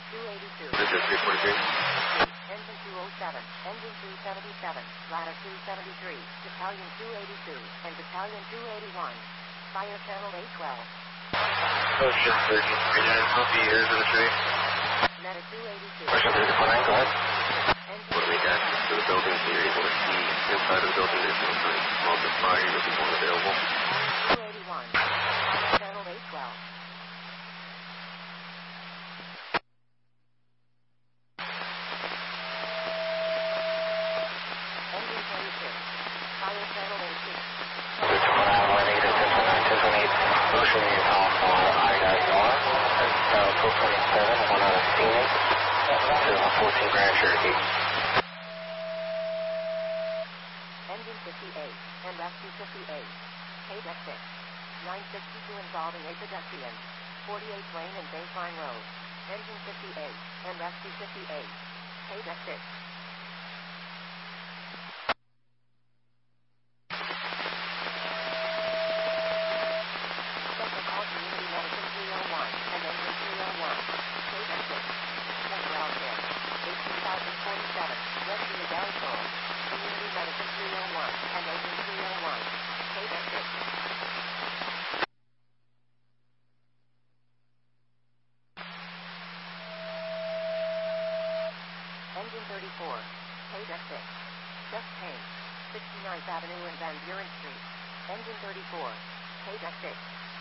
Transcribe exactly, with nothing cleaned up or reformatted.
two eighty-two. This is three forty-three. Engine two oh seven. Engine three seventy-seven. Ladder two seventy-three. Battalion two eighty-two. And Battalion two eighty-one. Fire channel eight twelve. Ocean thirteen thirty-nine. Copy. Airs of the tree. Meta two eighty-two. Ocean thirteen forty-nine. Go ahead. Engine What do we got? To the building, so you're able to see inside of the building. There's no smoke or fire. You'll be more available. two eighty-one. Fire channel eight twelve. Engine twenty-six. Fire channel eighteen. one eight, attention nine two one eight. Ocean, you're calling for I R. That's four twenty-seven, one out of Phoenix. To fourteen Grand Cherokee. Engine fifty-eight. And rescue fifty-eight. K-Deck six. nine sixty-two involving a pedestrian. forty-eight Lane and Baseline Road. Engine fifty-eight. And rescue fifty-eight. K-Deck six. Special call Community Medicine three oh one. And Engine three oh one. K-Deck six. Temporal care. eighteen thousand forty-seven. Rescue the Del Sol. Community Medicine three oh one. And Engine three oh one. K-Deck six. Engine thirty-four. K-Deck six. Just Payne. sixty-ninth Avenue and Van Buren Street. Engine thirty-four. K-Deck six.